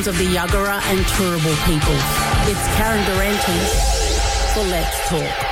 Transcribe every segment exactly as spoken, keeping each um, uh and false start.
of the Yagara and Turrbal people. It's Karen Durante for Let's Talk.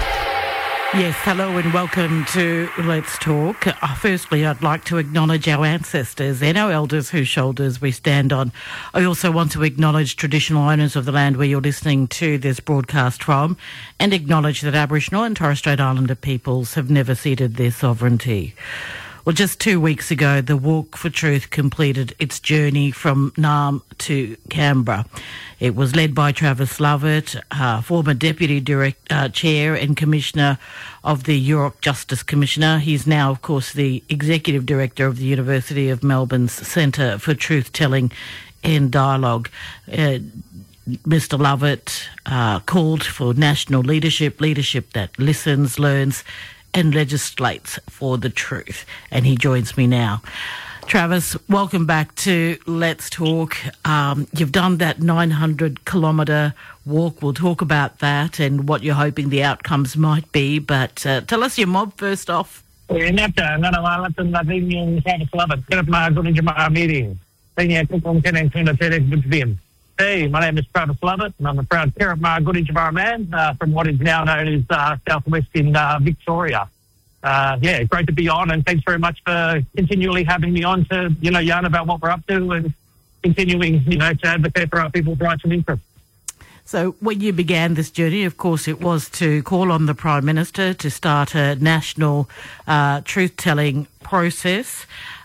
Yes, hello and welcome to Let's Talk. Uh, firstly, I'd like to acknowledge our ancestors and our elders whose shoulders we stand on. I also want to acknowledge traditional owners of the land where you're listening to this broadcast from, and acknowledge that Aboriginal and Torres Strait Islander peoples have never ceded their sovereignty. Well, just two weeks ago, the Walk for Truth completed its journey from Naarm to Canberra. It was led by Travis Lovett, uh, former Deputy Direct, uh, Chair and Commissioner of the York Justice Commissioner. He's now, of course, the Executive Director of the University of Melbourne's Centre for Truth-Telling and Dialogue. Uh, Mister Lovett uh, called for national leadership, leadership that listens, learns and legislates for the truth. And he joins me now. Travis, welcome back to Let's Talk. Um, you've done that nine hundred kilometre walk. We'll talk about that and what you're hoping the outcomes might be. But uh, tell us your mob first off. Inapta, nanawalatan natin yung Travis Lovett. Hirap maagunin yung mga meeting. Kanya kung kinang tunatirek bitbim. Hey, my name is Travis Lovett, and I'm a proud Kirrama Goodinjabar man uh, from what is now known as uh, Southwest in uh, Victoria. Uh, yeah, great to be on, and thanks very much for continually having me on to, you know, yarn about what we're up to and continuing, you know, to advocate for our people's rights and interests. So when you began this journey, of course, it was to call on the Prime Minister to start a national uh, truth-telling process.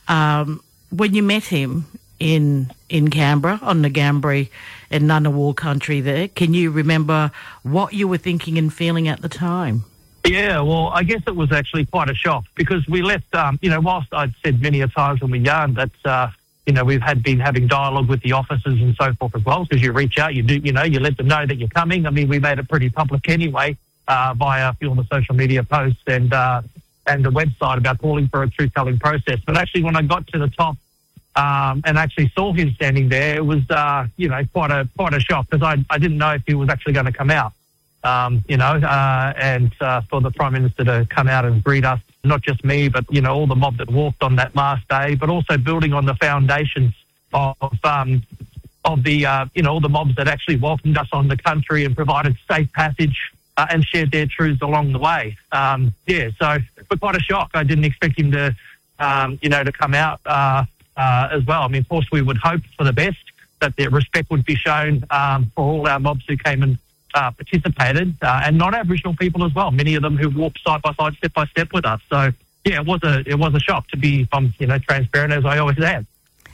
Um, when you met him in in Canberra, on the Ngambri and Ngunnawal country there, can you remember what you were thinking and feeling at the time? Yeah, well, I guess it was actually quite a shock because we left, um, you know, whilst I'd said many a times when we yarned that, uh, you know, we've had been having dialogue with the officers and so forth as well, because you reach out, you do, you know, you let them know that you're coming. I mean, we made it pretty public anyway uh, via a few of the social media posts and, uh, and the website about calling for a truth-telling process. But actually, when I got to the top, Um, and actually saw him standing there, it was, uh, you know, quite a quite a shock because I I didn't know if he was actually going to come out, um, you know, uh, and uh, for the Prime Minister to come out and greet us, not just me, but, you know, all the mob that walked on that last day, but also building on the foundations of, um, of the, uh, you know, all the mobs that actually welcomed us on the country and provided safe passage uh, and shared their truths along the way. Um, yeah, so, but quite a shock. I didn't expect him to, um, you know, to come out, uh, Uh, as well. I mean, of course, we would hope for the best, that their respect would be shown um, for all our mobs who came and uh, participated, uh, and non-Aboriginal people as well. Many of them who walked side by side, step by step with us. So, yeah, it was a it was a shock to be, um, you know, transparent as I always am.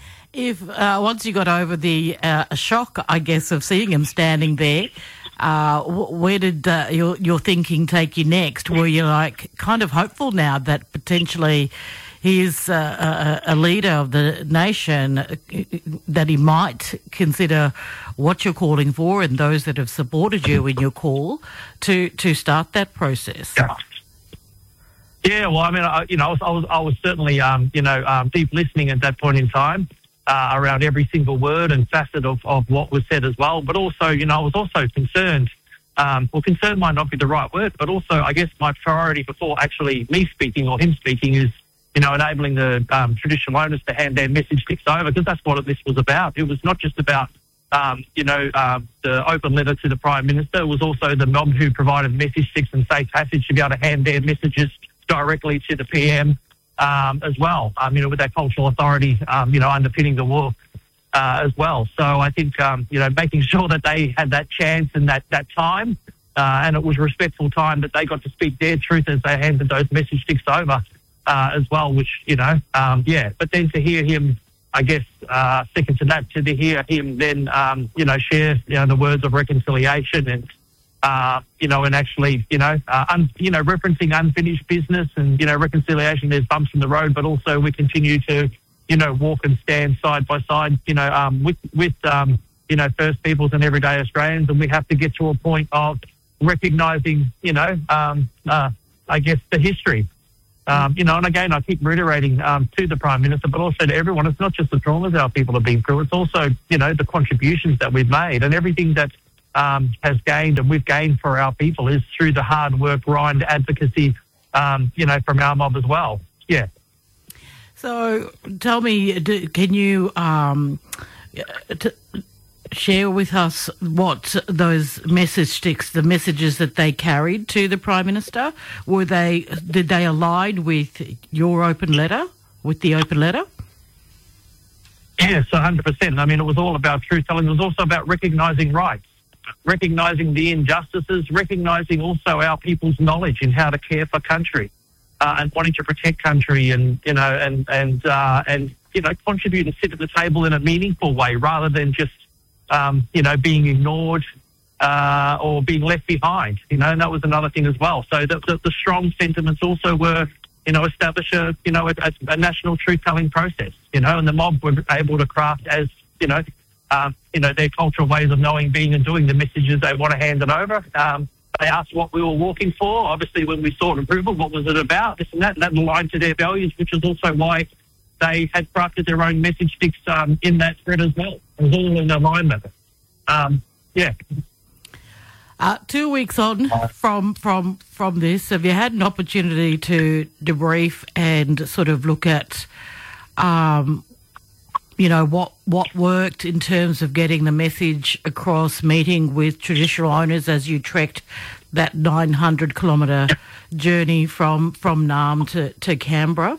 If uh, once you got over the uh, shock, I guess, of seeing him standing there, uh, where did uh, your your thinking take you next? Were you like kind of hopeful now that potentially he is uh, a, a leader of the nation, uh, that he might consider what you're calling for and those that have supported you in your call to, to start that process? Yeah, yeah well, I mean, I, you know, I was, I was, I was certainly, um, you know, um, deep listening at that point in time uh, around every single word and facet of, of what was said as well. But also, you know, I was also concerned. Um, well, concerned might not be the right word, but also, I guess, my priority before actually me speaking or him speaking is, you know, enabling the um, traditional owners to hand their message sticks over, because that's what this was about. It was not just about, um, you know, um, the open letter to the Prime Minister. It was also the mob who provided message sticks and safe passage to be able to hand their messages directly to the P M um, as well, um, you know, with that cultural authority, um, you know, underpinning the walk uh, as well. So I think, um, you know, making sure that they had that chance and that, that time, uh, and it was respectful time that they got to speak their truth as they handed those message sticks over. Uh, as well, which, you know, um, yeah. But then to hear him, I guess, uh, second to that, to hear him then, um, you know, share, you know, the words of reconciliation and, uh, you know, and actually, you know, uh, un- you know, referencing unfinished business and, you know, reconciliation, there's bumps in the road, but also we continue to, you know, walk and stand side by side, you know, um, with, with um, you know, First Peoples and everyday Australians. And we have to get to a point of recognising, you know, um, uh, I guess, the history. Um, you know, and again, I keep reiterating um, to the Prime Minister, but also to everyone, it's not just the traumas our people have been through, it's also, you know, the contributions that we've made and everything that um, has gained and we've gained for our people is through the hard work, grind, advocacy, um, you know, from our mob as well. Yeah. So tell me, can you, um, t- share with us what those message sticks, the messages that they carried to the Prime Minister? Were they, did they align with your open letter, with the open letter? Yes, one hundred percent. I mean, it was all about truth-telling. It was also about recognising rights, recognising the injustices, recognising also our people's knowledge in how to care for country uh, and wanting to protect country and, you know, and, and, uh, and, you know, contribute and sit at the table in a meaningful way rather than just, um, you know, being ignored uh, or being left behind, you know, and that was another thing as well. So the, the, the strong sentiments also were, you know, establish a, you know, a, a national truth-telling process, you know, and the mob were able to craft as, you know, um, you know, their cultural ways of knowing, being and doing the messages they want to hand it over. Um, they asked what we were walking for. Obviously, when we sought approval, what was it about, this and that, and that aligned to their values, which is also why they had crafted their own message sticks um, in that thread as well. It was all in alignment. Um, yeah. Uh, two weeks on from from from this, have you had an opportunity to debrief and sort of look at, um, you know, what what worked in terms of getting the message across, meeting with traditional owners as you trekked that nine hundred kilometre journey from from Naarm to, to Canberra?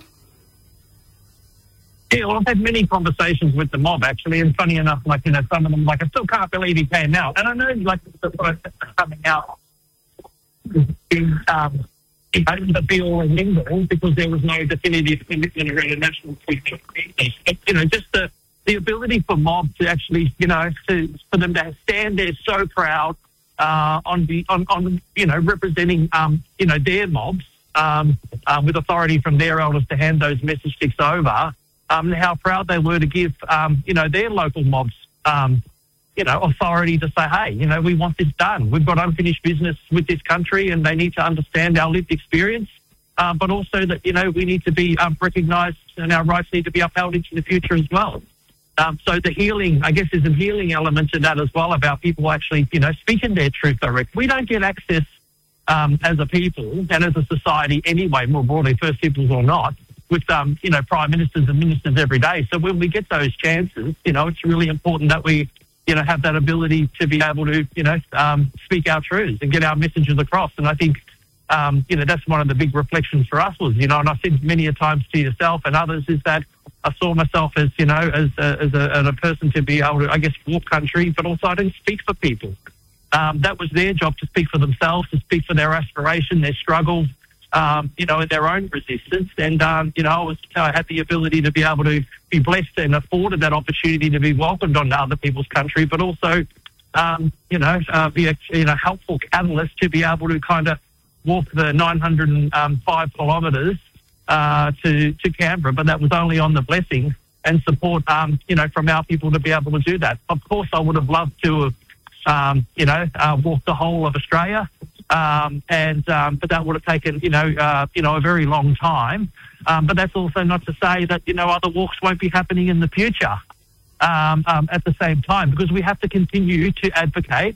Yeah, well, I've had many conversations with the mob, actually, and funny enough, like, you know, some of them, like, I still can't believe he came out. And I know, like, the process of coming out is, um, you know, the be-all and end-all because there was no definitive commitment around a national process. But, you know, just the, the ability for mob to actually, you know, to, for them to stand there so proud uh, on, the, on, on, you know, representing, um, you know, their mobs um, uh, with authority from their elders to hand those message sticks over. Um, and how proud they were to give, um, you know, their local mobs, um, you know, authority to say, hey, you know, we want this done. We've got unfinished business with this country and they need to understand our lived experience, uh, but also that, you know, we need to be um, recognised and our rights need to be upheld into the future as well. Um, so the healing, I guess, is a healing element to that as well about people actually, you know, speaking their truth direct. We don't get access um, as a people and as a society anyway, more broadly, First Peoples or not, with, um, you know, prime ministers and ministers every day. So when we get those chances, you know, it's really important that we, you know, have that ability to be able to, you know, um, speak our truths and get our messages across. And I think, um, you know, that's one of the big reflections for us was, you know, and I said many a times to yourself and others is that I saw myself as, you know, as a, as a, as a person to be able to, I guess, walk country, but also I didn't speak for people. Um, that was their job to speak for themselves, to speak for their aspiration, their struggles, Um, you know, in their own resistance. And, um, you know, I, was, I had the ability to be able to be blessed and afforded that opportunity to be welcomed onto other people's country, but also, um, you know, uh, be a you know, helpful catalyst to be able to kind of walk the nine hundred five kilometres uh, to, to Canberra. But that was only on the blessing and support, um, you know, from our people to be able to do that. Of course, I would have loved to have, um, you know, uh, walked the whole of Australia. Um, and um, but that would have taken, you know, uh, you know, a very long time. Um, but that's also not to say that, you know, other walks won't be happening in the future um, um, at the same time, because we have to continue to advocate.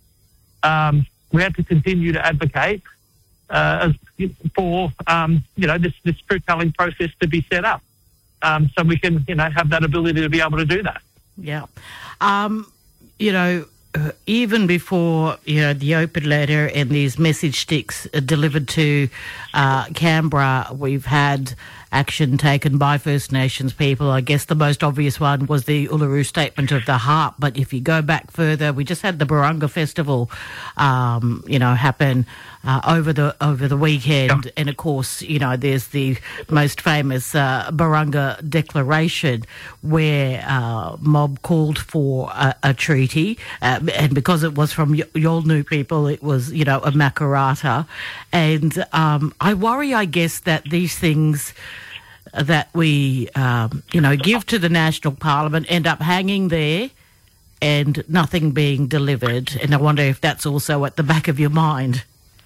Um, we have to continue to advocate uh, for, um, you know, this, this truth-telling process to be set up um, so we can, you know, have that ability to be able to do that. Yeah. Um, you know, Uh, even before, you know, the open letter and these message sticks uh, delivered to uh, Canberra, we've had action taken by First Nations people. I guess the most obvious one was the Uluru Statement of the Heart. But if you go back further, we just had the Barunga Festival, um, you know, happen uh, over the over the weekend. Yeah. And, of course, you know, there's the most famous uh, Barunga Declaration where uh, mob called for a, a treaty. Uh, and because it was from y- Yolngu people, it was, you know, a Makarrata. And um, I worry, I guess, that these things that we, um, you know, give to the National Parliament end up hanging there and nothing being delivered. And I wonder if that's also at the back of your mind.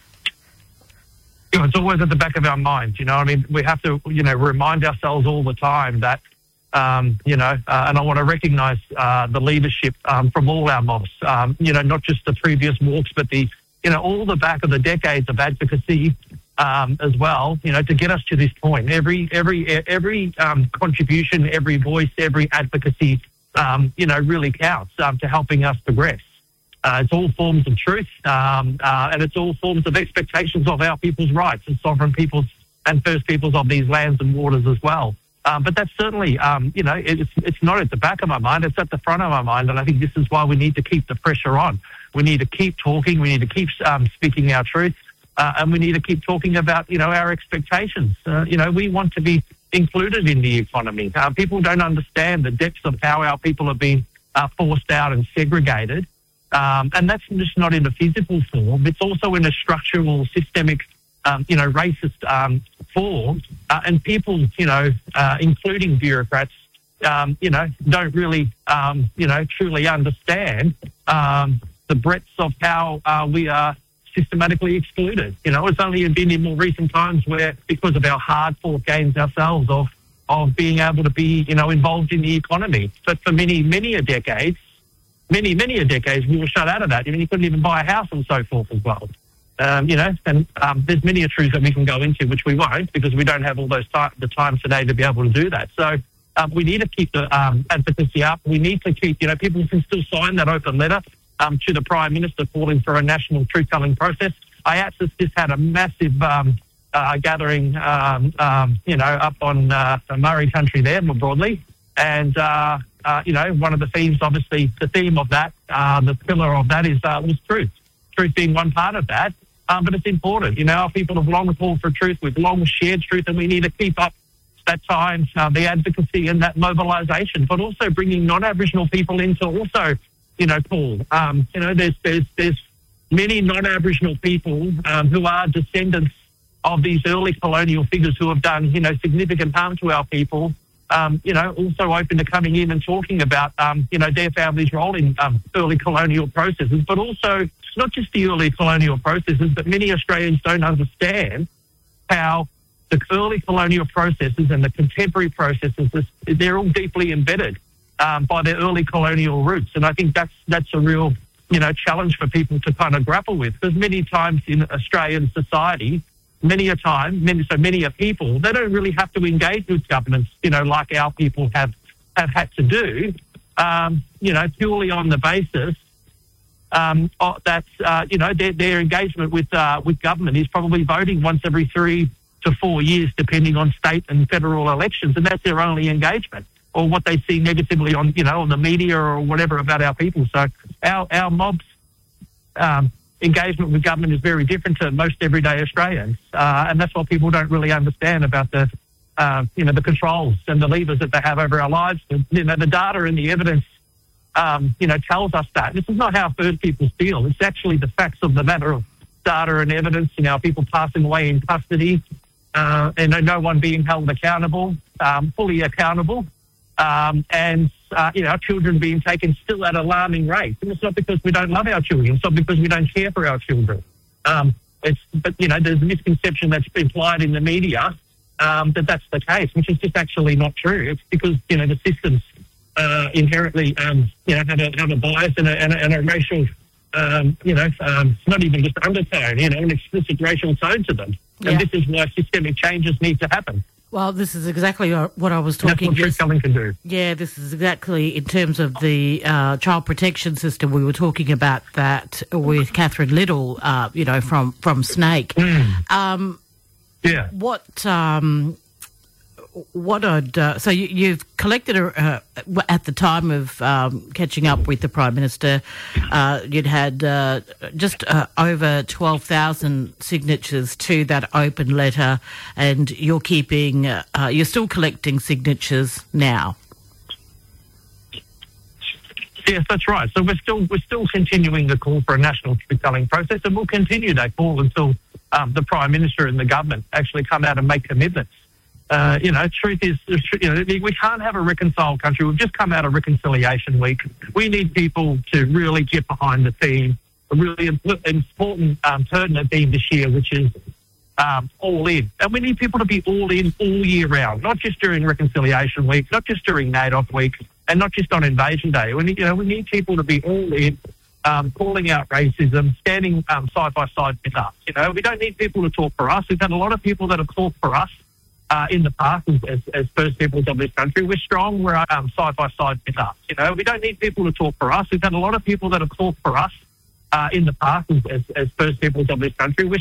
You know, it's always at the back of our minds, you know. I mean, we have to, you know, remind ourselves all the time that, um, you know, uh, and I want to recognise uh, the leadership um, from all our mobs, um, you know, not just the previous walks, but the, you know, all the back of the decades of advocacy um, as well, you know, to get us to this point. Every every every um, contribution, every voice, every advocacy um, you know, really counts um, to helping us progress. Uh, it's all forms of truth, um, uh, and it's all forms of expectations of our people's rights and sovereign peoples and First Peoples of these lands and waters as well. Um, but that's certainly, um, you know, it's it's not at the back of my mind, it's at the front of my mind, and I think this is why we need to keep the pressure on. We need to keep talking, we need to keep um, speaking our truth, uh, and we need to keep talking about, you know, our expectations. Uh, you know, we want to be included in the economy. Uh, people don't understand the depths of how our people are being uh, forced out and segregated. Um, and that's just not in a physical form. It's also in a structural, systemic, um, you know, racist um, form. Uh, and people, you know, uh, including bureaucrats, um, you know, don't really, um, you know, truly understand um, the breadth of how uh, we are systematically excluded. You know, it's only been in more recent times where, because of our hard-fought gains ourselves of, of being able to be, you know, involved in the economy. But for many, many a decades, Many, many a decades, we were shut out of that. I mean, you couldn't even buy a house and so forth as well. Um, you know, and um, there's many a truths that we can go into, which we won't, because we don't have all those ti- the time today to be able to do that. So um, we need to keep the um, advocacy up. We need to keep, you know, people can still sign that open letter um, to the Prime Minister calling for a national truth-telling process. I ATSIS just had a massive um, uh, gathering, um, um, you know, up on uh, Murray country there more broadly. And, uh, uh, you know, one of the themes, obviously, the theme of that, uh, the pillar of that is uh, was truth. Truth being one part of that. Um, but it's important. You know, our people have long called for truth. We've long shared truth, and we need to keep up that time, uh, the advocacy and that mobilisation, but also bringing non-Aboriginal people in to also, you know, call. Um, you know, there's, there's, there's many non-Aboriginal people um, who are descendants of these early colonial figures who have done, you know, significant harm to our people. Um, you know, also open to coming in and talking about, um, you know, their family's role in um, early colonial processes, but also not just the early colonial processes, but many Australians don't understand how the early colonial processes and the contemporary processes, they're all deeply embedded um, by their early colonial roots. And I think that's that's a real, you know, challenge for people to kind of grapple with, because many times in Australian society, Many a time, many, so many a people, they don't really have to engage with governments, you know, like our people have, have had to do, um, you know, purely on the basis um, that, uh, you know, their, their engagement with uh, with government is probably voting once every three to four years, depending on state and federal elections, and that's their only engagement, or what they see negatively on, you know, on the media or whatever about our people. So our, our mobs... Um, engagement with government is very different to most everyday Australians, uh, and that's what people don't really understand about the, uh, you know, the controls and the levers that they have over our lives. You know, the data and the evidence, um, you know, tells us that. This is not how First Peoples feel. It's actually the facts of the matter of data and evidence. You know, people passing away in custody, uh, and no one being held accountable, um, fully accountable, um, and Uh, you know, our children being taken still at alarming rates. And it's not because we don't love our children. It's not because we don't care for our children. Um, it's, but, you know, there's a misconception that's implied in the media um, that that's the case, which is just actually not true. It's because, you know, the systems uh, inherently, um, you know, have a, have a bias and a, and a, and a racial, um, you know, um, not even just undertone, you know, an explicit racial tone to them. Yeah. And this is why systemic changes need to happen. Well, this is exactly what I was talking about. That's what truth-telling can do. Yeah, this is exactly in terms of the uh, child protection system. We were talking about that with Catherine Little, uh, you know, from, from Snake. Mm. Um, yeah. What... Um, What I'd uh, so you, you've collected a, uh, at the time of um, catching up with the Prime Minister, uh, you'd had uh, just uh, over twelve thousand signatures to that open letter, and you're keeping uh, uh, you're still collecting signatures now. Yes, that's right. So we're still we're still continuing the call for a national truth-telling process, and we'll continue that call until um, the Prime Minister and the government actually come out and make commitments. Uh, you know, truth is, you know, we can't have a reconciled country. We've just come out of Reconciliation Week. We need people to really get behind the theme, a really important, um, pertinent theme this year, which is um, all in. And we need people to be all in all year round, not just during Reconciliation Week, not just during NAIDOC Week, and not just on Invasion Day. We need, you know, we need people to be all in, um, calling out racism, standing um, side by side with us. You know, we don't need people to talk for us. We've had a lot of people that have talked for us. uh, in the past as, as, as First Peoples of this country. We're strong. We're um, side by side with us. You know, we don't need people to talk for us. We've had a lot of people that have talked for us uh, in the past as, as First Peoples of this country. We're